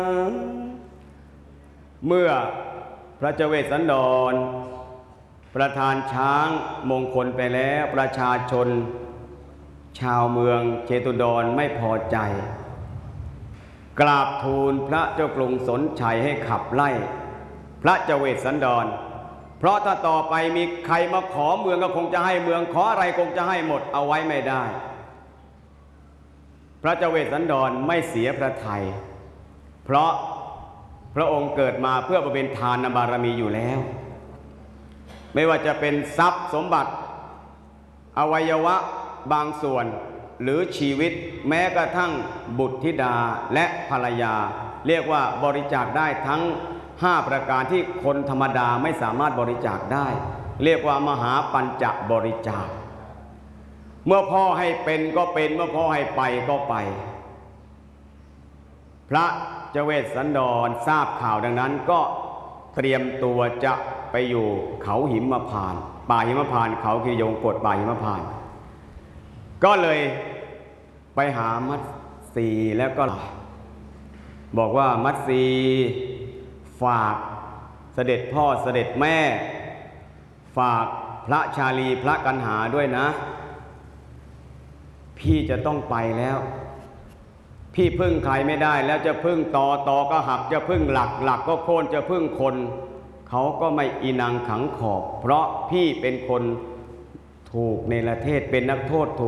เมื่อพระเจ้าเวสสันดรประทานช้างมงคลไปแล้วประชาชนชาวเมืองเชตุดรไม่พอใจกราบทูลพระเจ้ากรุงสนชัยให้ขับไล่พระเจ้าเวสสันดรเพราะถ้าต่อไปมีใครมาขอเมืองก็คงจะให้เมืองขออะไรคงจะให้หมดเอาไว้ไม่ได้พระเจ้าเวสสันดรไม่เสียพระทัยเพราะพระองค์เกิดมาเพื่อบำเพ็ญทานบารมีอยู่แล้วไม่ว่าจะเป็นทรัพย์สมบัติอวัยวะบางส่วนหรือชีวิตแม้กระทั่งบุตรธิดาและภรรยาเรียกว่าบริจาคได้ทั้ง5ประการที่คนธรรมดาไม่สามารถบริจาคได้เรียกว่ามหาปัญจบริจาคเมื่อพ่อให้เป็นก็เป็นเมื่อพ่อให้ไปก็ไปพระเจ้าเวสสันดรทราบข่าวดังนั้นก็เตรียมตัวจะไปอยู่เขาหิมพานต์ป่าหิมพานต์เขากิยงกฎป่าหิมพานต์ก็เลยไปหามัตสีแล้วก็บอกว่ามัตสีฝากเสด็จพ่อเสด็จแม่ฝากพระชาลีพระกันหาด้วยนะพี่จะต้องไปแล้วพี่พึ่งใครไม่ได้แล้วจะพึ่งตอก็หักจะพึ่งหลักก็โค่นจะพึ่งคนเขาก็ไม่อีนังขังขอบเพราะพี่เป็นคนถูกเนรเทศเป็นนักโทษถูก